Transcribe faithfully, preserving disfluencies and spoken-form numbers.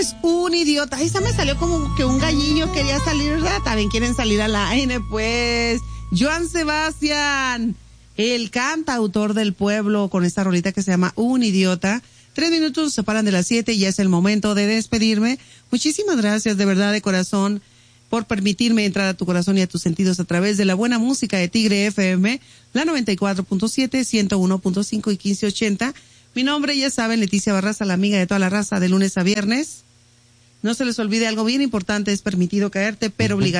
pues un idiota. Ahí se me salió como que un gallillo quería salir, ¿verdad? También quieren salir al aire, pues. Joan Sebastián, el cantautor del pueblo, con esta rolita que se llama Un Idiota. Tres minutos nos separan de las siete y ya es el momento de despedirme. Muchísimas gracias, de verdad, de corazón, por permitirme entrar a tu corazón y a tus sentidos a través de la buena música de Tigre F M, la noventa y cuatro punto siete, ciento uno punto cinco y quince ochenta. Mi nombre, ya saben, Leticia Barraza, la amiga de toda la raza, de lunes a viernes. No se les olvide algo bien importante, es permitido caerte, pero obligado